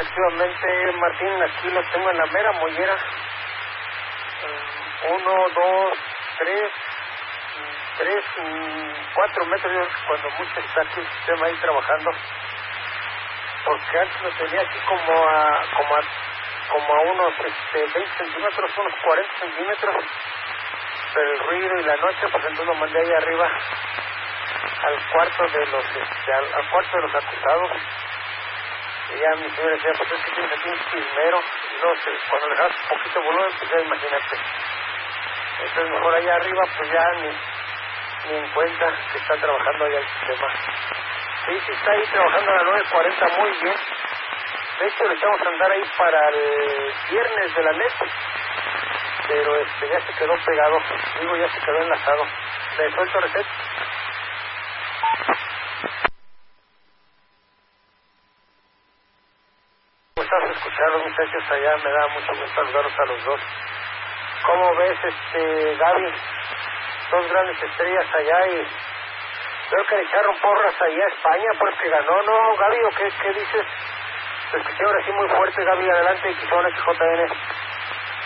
Efectivamente, Martín, aquí lo tengo en la mera mollera. 1, 2, 3, 4 metros, cuando mucho está aquí el sistema ahí trabajando. Porque antes lo tenía aquí como a unos 20 centímetros, unos 40 centímetros. Pero el ruido y la noche, pues entonces lo mandé ahí arriba al cuarto de los al cuarto de los acusados. Y ya mi señora decía, pues es que tienes aquí un chismero. Y no sé, cuando le das un poquito de volumen, pues ya imagínate. Entonces mejor allá arriba, pues ya ni en cuenta que está trabajando allá el sistema. Sí, está ahí trabajando a las 9:40 muy bien. De hecho, le echamos a andar ahí para el viernes de la net. Pero ya se quedó pegado. Digo, ya se quedó enlazado. ¿Le suelto reset? Pues vas a escuchar a los muchachos allá. Me da mucho gusto saludarlos a los dos. ¿Cómo ves, Gaby? Dos grandes estrellas allá y veo que le echaron porras allá a España porque ganó, ¿no, Gaby? ¿O qué dices? Te escuché ahora sí muy fuerte, Gaby, adelante, Quizón XJN.